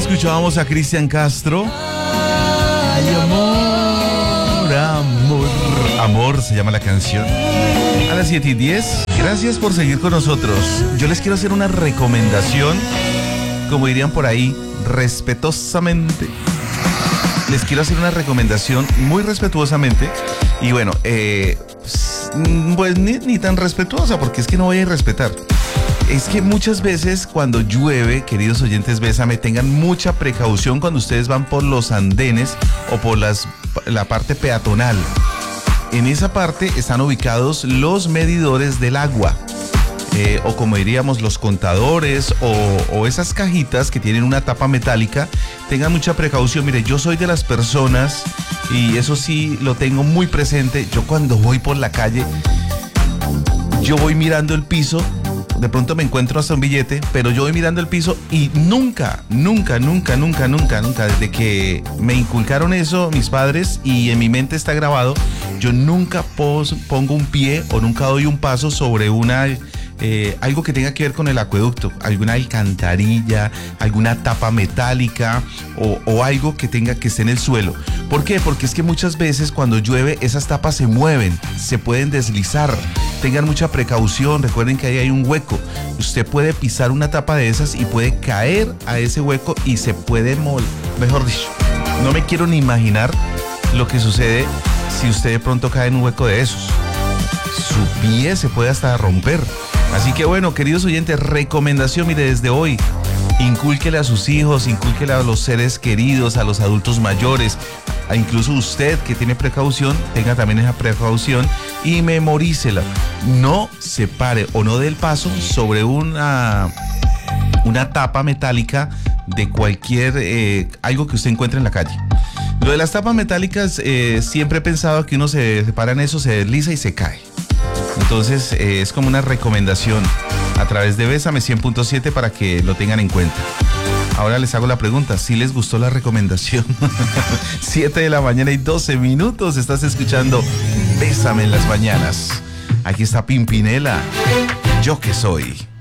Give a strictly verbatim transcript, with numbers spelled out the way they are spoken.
escuchábamos a Cristian Castro. Ay, amor, amor, amor se llama la canción. A las siete y diez, gracias por seguir con nosotros. Yo les quiero hacer una recomendación, como dirían por ahí, respetuosamente. Les quiero hacer una recomendación muy respetuosamente. Y bueno, eh, pues ni, ni tan respetuosa, porque es que no voy a irrespetar. Es que muchas veces cuando llueve, queridos oyentes, Bésame, tengan mucha precaución cuando ustedes van por los andenes o por las, la parte peatonal. En esa parte están ubicados los medidores del agua. Eh, o como diríamos, los contadores o, o esas cajitas que tienen una tapa metálica. Tengan mucha precaución. Mire, yo soy de las personas, y eso sí lo tengo muy presente, yo cuando voy por la calle, yo voy mirando el piso. De pronto me encuentro hasta un billete, pero yo voy mirando el piso y nunca, nunca, nunca, nunca, nunca, nunca, desde que me inculcaron eso mis padres y en mi mente está grabado, yo nunca pos, pongo un pie o nunca doy un paso sobre una... Eh, algo que tenga que ver con el acueducto, alguna alcantarilla, alguna tapa metálica o, o algo que tenga que esté en el suelo. ¿Por qué? Porque es que muchas veces cuando llueve esas tapas se mueven, se pueden deslizar. Tengan mucha precaución, recuerden que ahí hay un hueco. Usted puede pisar una tapa de esas y puede caer a ese hueco y se puede moler. Mejor dicho, no me quiero ni imaginar lo que sucede si usted de pronto cae en un hueco de esos. Su pie se puede hasta romper. Así que bueno, queridos oyentes, recomendación, mire, desde hoy, incúlquele a sus hijos, incúlquele a los seres queridos, a los adultos mayores, a incluso usted que tiene precaución, tenga también esa precaución y memorícela. No se pare o no dé el paso sobre una, una tapa metálica de cualquier, eh, algo que usted encuentre en la calle. Lo de las tapas metálicas, eh, siempre he pensado que uno se, se para en eso, se desliza y se cae. Entonces eh, es como una recomendación a través de Bésame cien punto siete para que lo tengan en cuenta. Ahora les hago la pregunta, ¿sí les gustó la recomendación? siete de la mañana y doce minutos, estás escuchando Bésame en las mañanas. Aquí está Pimpinela, Yo que soy.